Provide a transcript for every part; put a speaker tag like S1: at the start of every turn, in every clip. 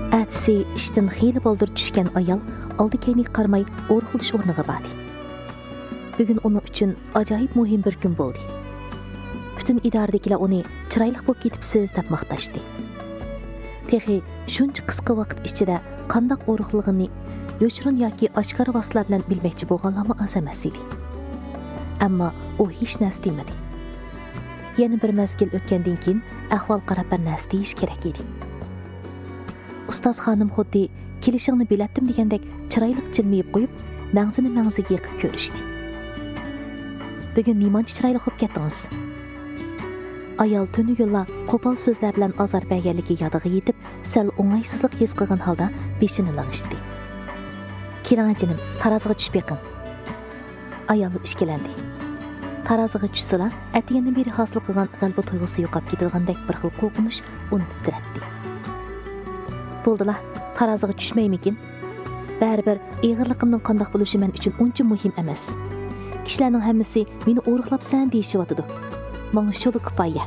S1: Әтісі іштін xeyli boldur düşkən ayal aldı keyni qarmay o'rxilish o'rniga bordi. Bugun onun uchun ajoyib muhim bir kun bo'ldi. Bütün idoradagilar uni chiroyli bo'lib ketibsiz deb maqtashdi. Texi shuncha qisqa vaqt ichida qandaq o'rxilligini yo'chirin yoki oshkora vositalar bilan bilmoqchi bo'lganlarmi az emas edi. Ammo u hech narsa demadi. Yana bir mezgil o'tgandan keyin ahvol qarab bir narsa deyish kerak edi. Ustoz xonim xuddi kelishingni bilatdim degandek chiroyli jilmayib qo'yib, mag'zini mag'ziga yiqib ko'rishdi. Bugun nimancha chiroyli bo'lib ketdingiz? Ayol tunugilla qo'pol so'zlar bilan azor berganligi yodiga yetib, sal o'ng'aysizlik his qilgan holda beshini lang'ishdi. Keling jinim, taroziga tushib yiqing. Ayol ishkilandi. Taroziga tushsalar, atiyani beri hosil qilgan g'alaba tuyg'usi yo'qolib ketgandek bir xil qo'rqinish uni titratdi. Bo'ldilar, taroziga tushmaymikin? Baribir ig'irligimning qandoq bo'lishi men uchun uncha muhim emas. Kishilarning hammasi meni o'riqlabsan deyishyotidi. Menga shulu kifoya.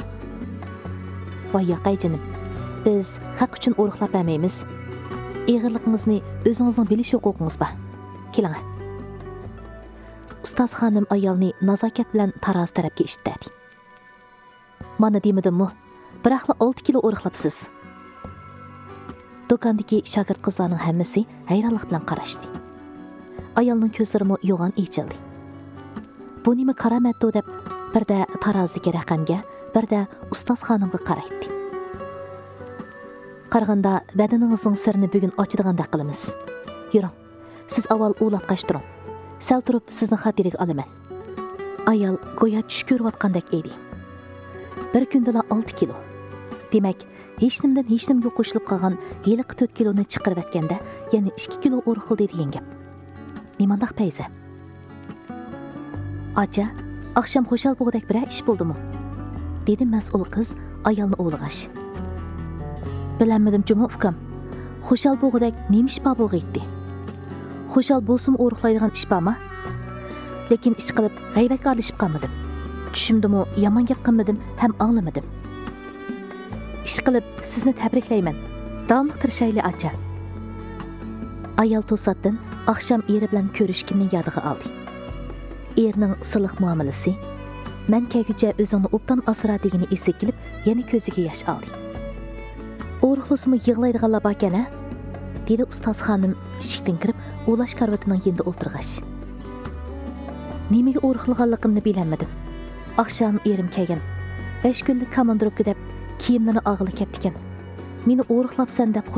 S1: Voy yo'qay jinim, biz haq uchun o'riqlab bermaymiz. Ig'irligimizni o'zingizning bilish huquqingiz bor. Keling. Ustoz xonim ayolni nazokat bilan taroz tarafga ishtadi. Mana demadimmi? Biroqla 6 kilo o'riqlabsiz. Do'kondagi shogird qizlarning hammasi hayronlik bilan qarashdi. Ayolning ko'zlari yo'g'on echildi. Bu nima karamatdi deb birda tarozdagi raqamga, birda ustoz xonimga qaraydi. Qaraganda badaningizning sirini bugun ochidigandek qilamiz. Yuring, siz avval o'ylab turing. Sal turib sizni xotiriga olaman. Ayol go'yo tush ko'rayotgandek edi. Bir kundala 6 kilo. Demak, hech nimdan hech nimga qo'shilib qolgan yiliqi 4 kiloni chiqarib atganda, yana 2 kilo o'rxildi degan gap. Nimandaq payza? Acha, akşam xo'shal bo'g'dak bir ish bo'ldimi? Dedi mas'ul qiz ayolni o'g'lig'ash. Bilanmadim juma ukam. Xo'shal bo'g'dak nima ish bor bo'g'aydi? Xo'shal bo'lsin o'riqlaydigan ish bormi? Lekin ish qilib g'aybatga olishib qolmadim. Tushimdimi, yomon gap qilmadim, ham anglamadim. Ish qilib sizni tabriklayman. Davomli tirishayli acha. Ayol to'satdan akşam eri bilan ko'rishganini yodiga oldi. Erining siliq muomalasi, men kelguncha o'zingni obdan asra degani esiga kelib, yana ko'ziga yosh oldi. O'riqlasimi yig'laydiganlar bor ekan-a? Dedi ustoz xonim eshikdan kirib, o'lash karvatining yonida o'tirg'ach. Nimaga o'riqlaganligimni bilmadim. Akşam erim kelgan. 5 kunlik komandirovka deb kiyimlarini og'ilib ketdi ekan. Meni o'riqlabsan deb